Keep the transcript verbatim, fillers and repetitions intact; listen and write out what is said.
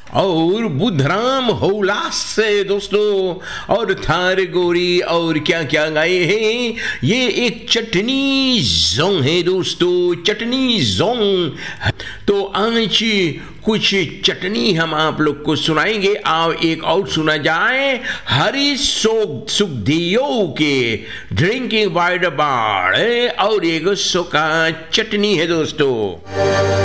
और बुधराम हौलास से दोस्तों, और थार गोरी और क्या क्या गाए हैं। ये एक चटनी जोंग है दोस्तों, चटनी जोंग। तो आज कुछ चटनी हम आप लोग को सुनाएंगे। आओ एक और सुना जाए, हरीश सुखदेव के ड्रिंकिंग बाय द बार, और एक सुखा चटनी है दोस्तों।